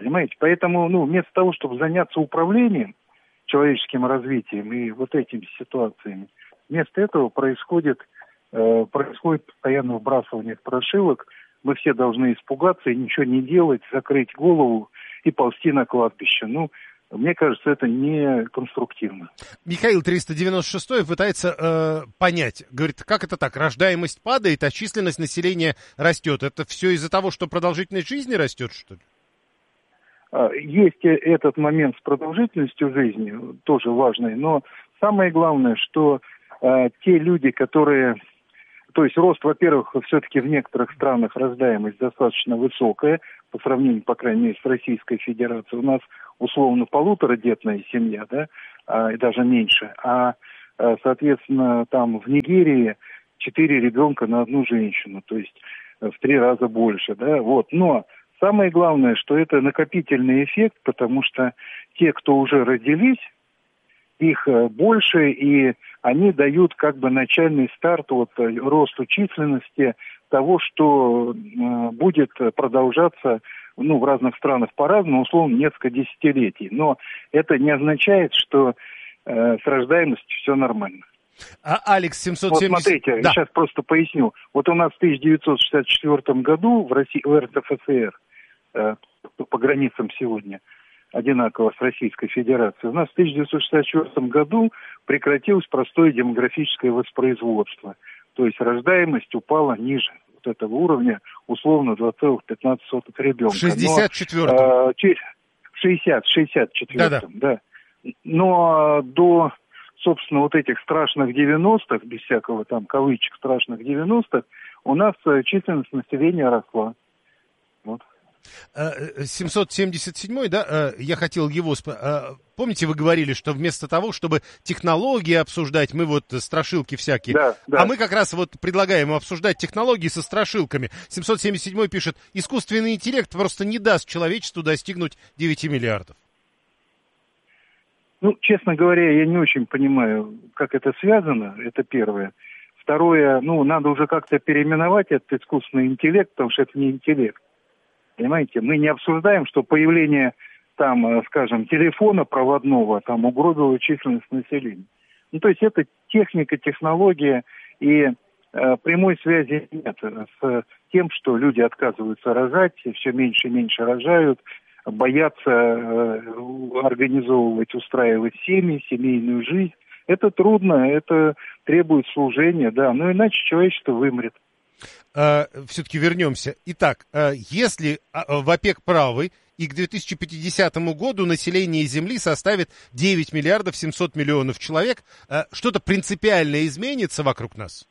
[SPEAKER 11] Понимаете? Поэтому, вместо того, чтобы заняться управлением человеческим развитием и вот этими ситуациями, вместо этого происходит постоянное вбрасывание страшилок. Мы все должны испугаться и ничего не делать, закрыть голову и ползти на кладбище. Мне кажется, это не конструктивно.
[SPEAKER 1] Михаил 396 пытается понять, говорит, как это так, рождаемость падает, а численность населения растет. Это все из-за того, что продолжительность жизни растет, что ли?
[SPEAKER 11] Есть этот момент с продолжительностью жизни, тоже важный, но самое главное, что те люди, которые... То есть рост, во-первых, все-таки в некоторых странах рождаемость достаточно высокая, по сравнению, по крайней мере, с Российской Федерацией. У нас условно полуторадетная семья, да, и даже меньше. Соответственно, там в Нигерии 4 ребенка на одну женщину, то есть в 3 раза больше, да, вот. Но самое главное, что это накопительный эффект, потому что те, кто уже родились, их больше, и они дают как бы начальный старт росту численности того, что будет продолжаться в разных странах по-разному, условно, несколько десятилетий. Но это не означает, что с рождаемостью все нормально.
[SPEAKER 1] Алекс 770...
[SPEAKER 11] Вот смотрите, я сейчас просто поясню. Вот у нас в 1964 году в РСФСР, по границам сегодня, одинаково с Российской Федерацией, у нас в 1964 году прекратилось простое демографическое воспроизводство. То есть рождаемость упала ниже вот этого уровня, условно 2,15 ребенка.
[SPEAKER 1] В 64-м.
[SPEAKER 11] В 64-м, да. Но до, собственно, вот этих страшных 90-х, без всякого там кавычек страшных 90-х, у нас численность населения росла. Вот.
[SPEAKER 1] 777-й, да, я хотел его... Помните, вы говорили, что вместо того, чтобы технологии обсуждать, мы вот страшилки всякие,
[SPEAKER 11] да.
[SPEAKER 1] А мы как раз вот предлагаем обсуждать технологии со страшилками. 777-й пишет, искусственный интеллект просто не даст человечеству достигнуть 9 миллиардов.
[SPEAKER 11] Честно говоря, я не очень понимаю, как это связано, это первое. Второе, надо уже как-то переименовать этот искусственный интеллект, потому что это не интеллект. Понимаете, мы не обсуждаем, что появление, там, скажем, телефона проводного, там, угробило численность населения. То есть это техника, технология, и прямой связи нет с тем, что люди отказываются рожать, все меньше и меньше рожают, боятся организовывать, устраивать семьи, семейную жизнь. Это трудно, это требует служения, да, но иначе человечество вымрет.
[SPEAKER 1] Все-таки вернемся. Итак, если в ОПЕК правы, и к 2050 году население Земли составит 9 миллиардов 700 миллионов человек, что-то принципиальное изменится вокруг нас?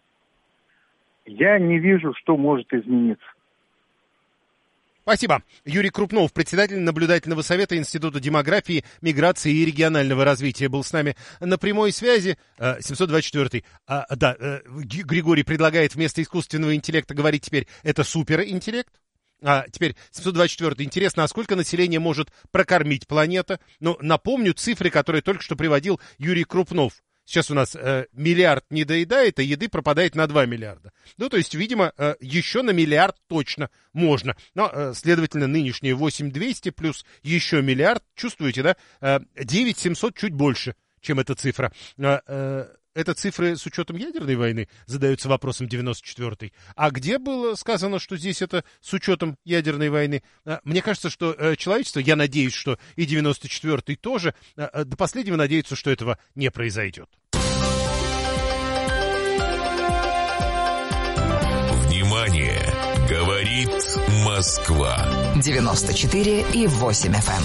[SPEAKER 11] Я не вижу, что может измениться.
[SPEAKER 1] Спасибо. Юрий Крупнов, председатель наблюдательного совета Института демографии, миграции и регионального развития, был с нами на прямой связи. 724-й. Григорий предлагает вместо искусственного интеллекта говорить теперь это суперинтеллект. Теперь 724-й. Интересно, а сколько населения может прокормить планета? Напомню цифры, которые только что приводил Юрий Крупнов. Сейчас у нас миллиард не доедает, а еды пропадает на 2 миллиарда. То есть, видимо, еще на миллиард точно можно. Но, следовательно, нынешние 8200 плюс еще миллиард, чувствуете, да? 9700 чуть больше, чем эта цифра. Это цифры с учетом ядерной войны, задается вопросом 94-й. А где было сказано, что здесь это с учетом ядерной войны? Мне кажется, что человечество, я надеюсь, что и 94-й тоже, до последнего надеется, что этого не произойдет.
[SPEAKER 2] Внимание! Говорит Москва.
[SPEAKER 3] 94,8 FM.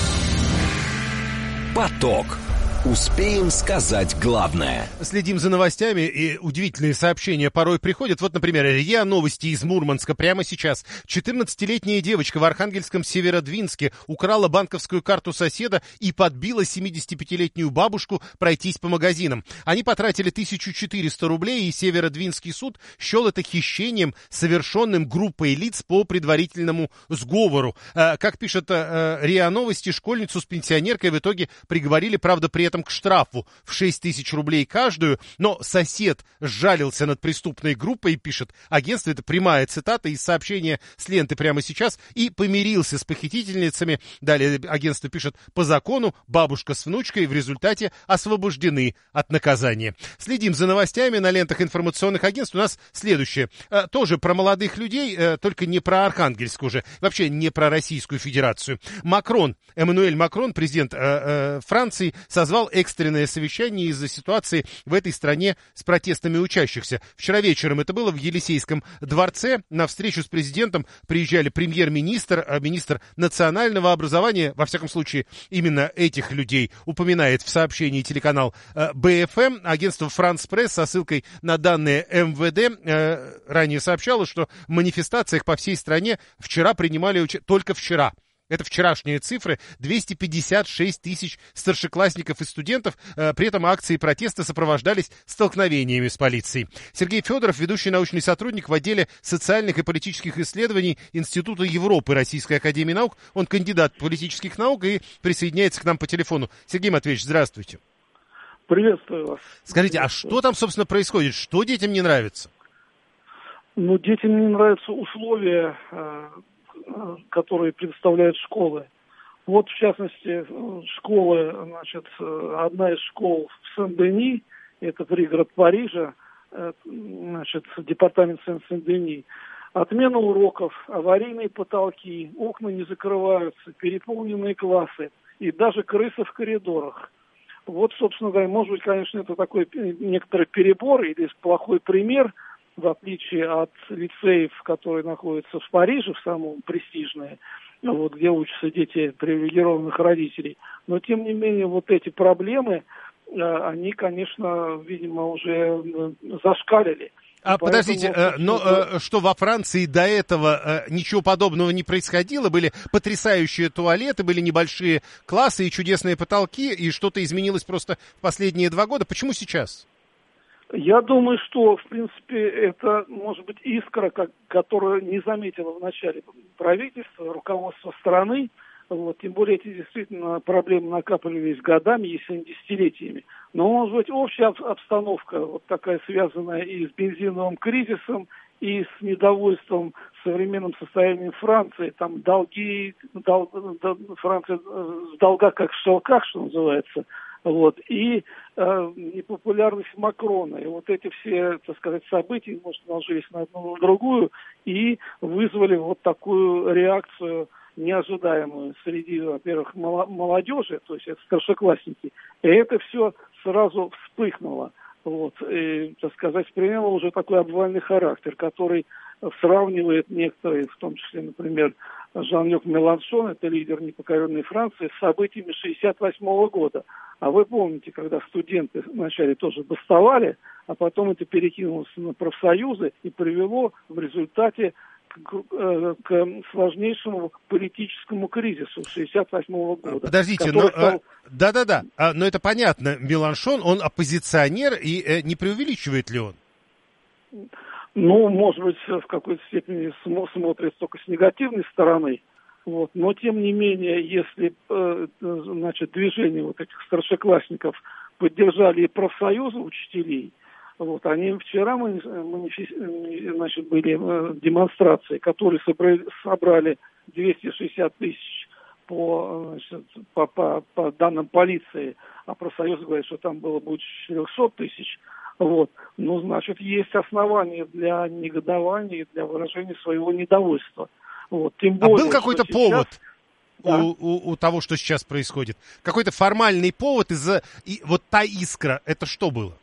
[SPEAKER 3] Поток. Успеем сказать главное.
[SPEAKER 1] Следим за новостями, и удивительные сообщения порой приходят. Вот, например, РИА Новости из Мурманска прямо сейчас. 14-летняя девочка в Архангельском Северодвинске украла банковскую карту соседа и подбила 75-летнюю бабушку пройтись по магазинам. Они потратили 1400 рублей, и Северодвинский суд счел это хищением, совершенным группой лиц по предварительному сговору. Как пишет РИА Новости, школьницу с пенсионеркой в итоге приговорили, правда, при этом этом к штрафу в 6 тысяч рублей каждую, но сосед сжалился над преступной группой, пишет агентство, это прямая цитата из сообщения с ленты прямо сейчас, и помирился с похитительницами. Далее агентство пишет: по закону бабушка с внучкой в результате освобождены от наказания. Следим за новостями на лентах информационных агентств. У нас следующее. Тоже про молодых людей, только не про Архангельск уже, вообще не про Российскую Федерацию. Эммануэль Макрон, президент Франции, созвал экстренное совещание из-за ситуации в этой стране с протестами учащихся. Вчера вечером это было в Елисейском дворце. На встречу с президентом приезжали премьер-министр, министр национального образования, во всяком случае, именно этих людей упоминает в сообщении телеканал БФМ. Агентство «Франс Пресс» со ссылкой на данные МВД ранее сообщало, что в манифестациях по всей стране вчера принимали только вчера. Это вчерашние цифры. 256 тысяч старшеклассников и студентов. При этом акции протеста сопровождались столкновениями с полицией. Сергей Федоров, ведущий научный сотрудник в отделе социальных и политических исследований Института Европы Российской академии наук. Он кандидат политических наук и присоединяется к нам по телефону. Сергей Матвеевич, здравствуйте.
[SPEAKER 12] Приветствую вас.
[SPEAKER 1] Скажите, а что там, собственно, происходит? Что детям не нравится?
[SPEAKER 12] Ну, детям не нравятся условия, которые предоставляют школы. Вот, в частности, школы, значит, одна из школ в Сен-Дени, это пригород Парижа, значит, департамент Сен-Дени, отмена уроков, аварийные потолки, окна не закрываются, переполненные классы и даже крысы в коридорах. Вот, собственно говоря, может быть, конечно, это такой некоторый перебор или плохой пример, в отличие от лицеев, которые находятся в Париже, в самом престижные, вот, где учатся дети привилегированных родителей. Но, тем не менее, вот эти проблемы, они, конечно, видимо, уже зашкалили.
[SPEAKER 1] Подождите, что во Франции до этого ничего подобного не происходило? Были потрясающие туалеты, были небольшие классы и чудесные потолки, и что-то изменилось просто в последние 2 года. Почему сейчас?
[SPEAKER 12] Я думаю, что, в принципе, это, может быть, искра, которую не заметило вначале правительство, руководство страны. Вот, тем более эти действительно проблемы накапливались годами, если не десятилетиями. Но, может быть, общая обстановка, вот такая связанная и с бензиновым кризисом, и с недовольством современным состоянием Франции. Там Франция в долгах как в шелках, что называется. Вот, и непопулярность Макрона. И вот эти все, так сказать, события, может, наложились на одну на другую и вызвали вот такую реакцию неожидаемую среди, во-первых, молодежи, то есть это старшеклассники. И это все сразу вспыхнуло. Вот, и, так сказать, приняло уже такой обвальный характер, который сравнивает некоторые, в том числе, например, Жан-Люк Меланшон, это лидер непокоренной Франции, с событиями 1968 года. А вы помните, когда студенты вначале тоже бастовали, а потом это перекинулось на профсоюзы и привело в результате к сложнейшему политическому кризису 1968 года.
[SPEAKER 1] Подождите, да-да-да, но это понятно, Меланшон, он оппозиционер, и не преувеличивает ли он?
[SPEAKER 12] Ну, может быть, в какой-то степени смотрит только с негативной стороны. Вот. Но, тем не менее, если значит, движение вот этих старшеклассников поддержали и профсоюзы учителей, вот, они вчера значит, были демонстрации, которые собрали 260 тысяч по данным полиции, а профсоюз говорит, что там было больше 400 тысяч. Вот. Ну, значит, есть основания для негодования и для выражения своего недовольства. Вот. Тем более,
[SPEAKER 1] был какой-то повод
[SPEAKER 12] да.
[SPEAKER 1] у того, что сейчас происходит? Какой-то формальный повод вот та искра, это что было?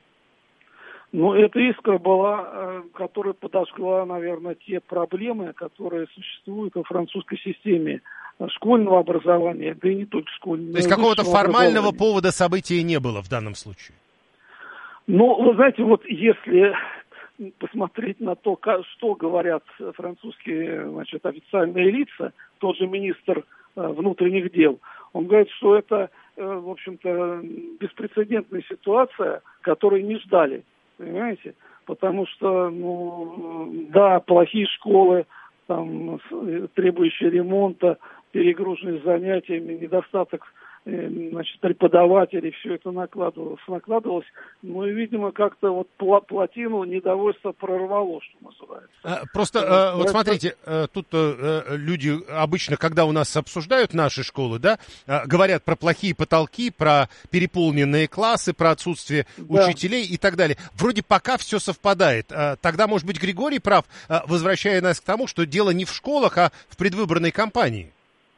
[SPEAKER 12] Ну, эта искра была, которая подожгла, наверное, те проблемы, которые существуют во французской системе школьного образования, да и не только школьного.
[SPEAKER 1] То есть какого-то формального повода события не было в данном случае?
[SPEAKER 12] Ну, вы знаете, вот если посмотреть на то, что говорят французские, значит, официальные лица, тот же министр внутренних дел, он говорит, что это, в общем-то, беспрецедентная ситуация, которой не ждали, понимаете? Потому что, ну, да, плохие школы, там, требующие ремонта, перегруженные занятиями, недостаток значит, преподавателей, все это накладывалось, но, видимо, как-то вот плотину недовольства прорвало, что называется.
[SPEAKER 1] Просто, вот смотрите, тут люди обычно, когда у нас обсуждают наши школы, да, говорят про плохие потолки, про переполненные классы, про отсутствие учителей и так далее. Вроде пока все совпадает. Тогда, может быть, Григорий прав, возвращая нас к тому, что дело не в школах, а в предвыборной кампании.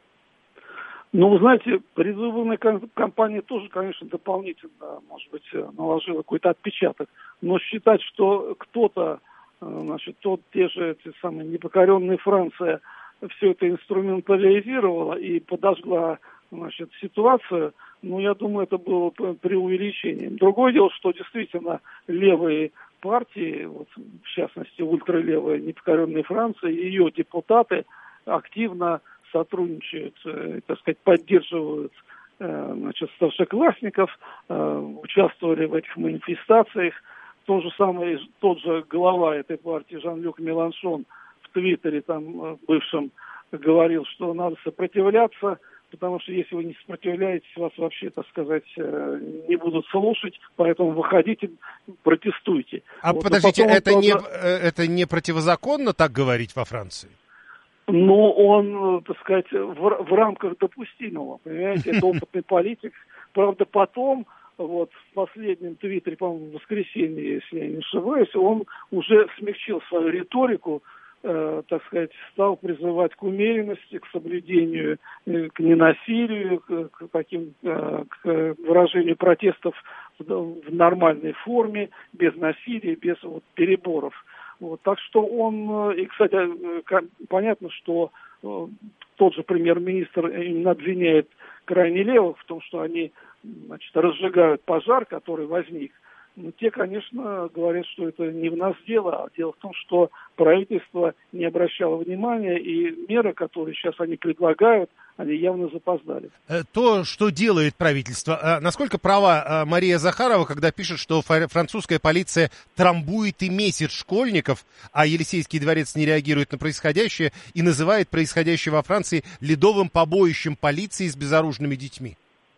[SPEAKER 12] Ну, вы знаете, предвыборная кампания тоже, конечно, дополнительно, может быть, наложила какой-то отпечаток. Но считать, что кто-то, значит, те же эти самые непокоренные Франция, все это инструментализировала и подожгла, значит, ситуацию, ну, я думаю, это было преувеличением. Другое дело, что действительно левые партии, вот, в частности, ультралевая непокоренная Франция, ее депутаты активно сотрудничают, так сказать, поддерживают, значит, старшеклассников, участвовали в этих манифестациях. Тот же глава этой партии Жан-Люк Меланшон в Твиттере там бывшем говорил, что надо сопротивляться, потому что если вы не сопротивляетесь, вас вообще, так сказать, не будут слушать, поэтому выходите, протестуйте.
[SPEAKER 1] А вот, подождите, это не противозаконно так говорить во Франции?
[SPEAKER 12] Ну, он, так сказать, в рамках допустимого, понимаете, это опытный политик. Правда, потом, вот в последнем твиттере, по-моему, в воскресенье, если я не ошибаюсь, он уже смягчил свою риторику, так сказать, стал призывать к умеренности, к соблюдению, к ненасилию, к выражению протестов в нормальной форме, без насилия, без переборов. Вот, так что он, и, кстати, понятно, что тот же премьер-министр именно обвиняет крайне левых в том, что они, значит, разжигают пожар, который возник. Но те, конечно, говорят, что это не в нас дело, а дело в том, что правительство не обращало внимания, и меры, которые сейчас они предлагают, они явно запоздали.
[SPEAKER 1] То, что делает правительство, насколько права Мария Захарова, когда пишет, что французская полиция трамбует и месит школьников, а Елисейский дворец не реагирует на происходящее и называет происходящее во Франции ледовым побоищем полиции с безоружными детьми?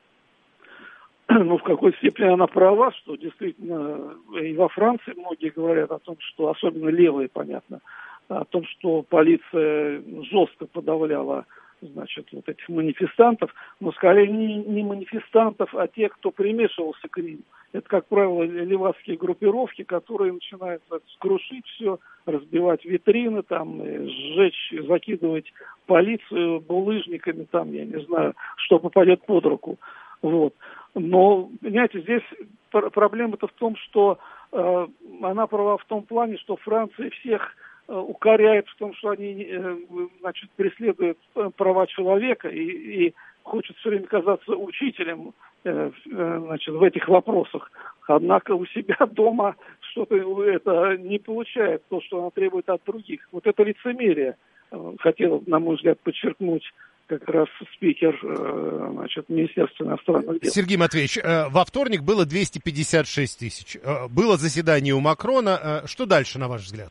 [SPEAKER 12] Ну, в какой степени она права, что действительно и во Франции многие говорят о том, что, особенно левые, понятно, о том, что полиция жестко подавляла, значит, вот этих манифестантов, но скорее не манифестантов, а тех, кто примешивался к ним. Это, как правило, левацкие группировки, которые начинают крушить все, разбивать витрины, там, сжечь, закидывать полицию булыжниками, там, я не знаю, что попадет под руку. Вот. Но, понимаете, здесь проблема-то в том, что она права в том плане, что Франция всех укоряет в том, что они, значит, преследуют права человека и хочет все время казаться учителем, значит, в этих вопросах. Однако у себя дома что-то это не получает, то, что она требует от других. Вот это лицемерие хотел, на мой взгляд, подчеркнуть как раз спикер, значит, Министерства иностранных дел.
[SPEAKER 1] Сергей Матвеевич, во вторник было 256 тысяч. Было заседание у Макрона. Что дальше, на ваш взгляд?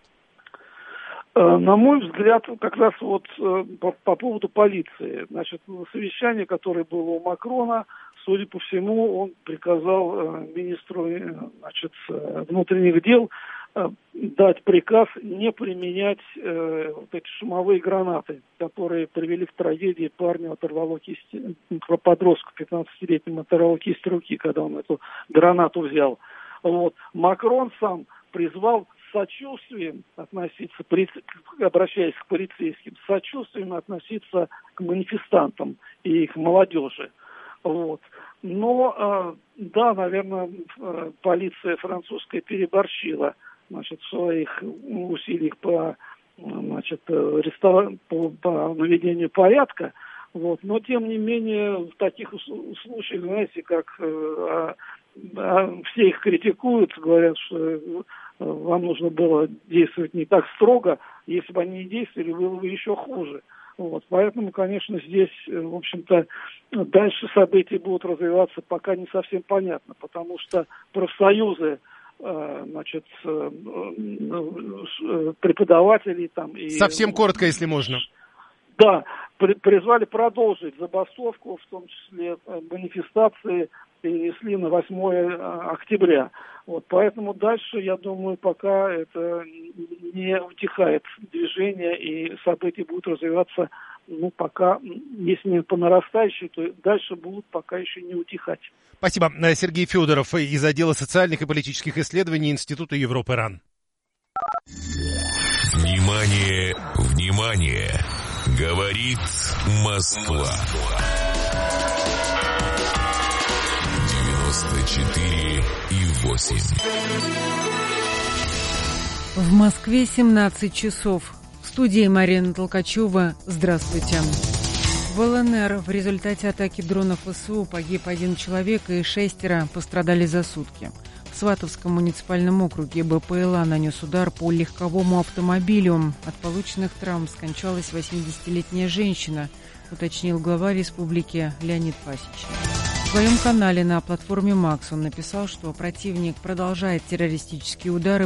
[SPEAKER 12] На мой взгляд, как раз вот по поводу полиции. Значит, совещание, которое было у Макрона, судя по всему, он приказал министру, значит, внутренних дел дать приказ не применять вот эти шумовые гранаты, которые привели к трагедии. Парню оторвало кисть, подростку 15-летнему оторвало кисть руки, когда он эту гранату взял. Вот. Макрон сам призвал с сочувствием относиться, обращаясь к полицейским, с сочувствием относиться к манифестантам и к молодежи. Вот. Но, да, наверное, полиция французская переборщила, значит, в своих усилиях по наведению порядка. Вот. Но, тем не менее, в таких случаях, знаете, как все их критикуют, говорят, что вам нужно было действовать не так строго, если бы они не действовали, было бы еще хуже. Вот. Поэтому, конечно, здесь, в общем-то, дальше события будут развиваться пока не совсем понятно, потому что профсоюзы, значит, преподавателей там и...
[SPEAKER 1] Совсем коротко, если можно.
[SPEAKER 12] Да, призвали продолжить забастовку, в том числе манифестации перенесли на 8 октября. Вот, поэтому дальше, я думаю, пока это не утихает движение и события будут развиваться, пока, если не по нарастающей, то дальше будут пока еще не утихать.
[SPEAKER 1] Спасибо. Сергей Федоров из отдела социальных и политических исследований Института Европы РАН.
[SPEAKER 2] Внимание, внимание! Говорит Москва. 94,8.
[SPEAKER 6] В Москве 17 часов. В студии Марина Толкачева. Здравствуйте. В ЛНР в результате атаки дронов ВСУ погиб 1 человек и 6 пострадали за сутки. В Сватовском муниципальном округе БПЛА нанес удар по легковому автомобилю. От полученных травм скончалась 80-летняя женщина, уточнил глава республики Леонид Пасечный. В своем канале на платформе МАКС он написал, что противник продолжает террористические удары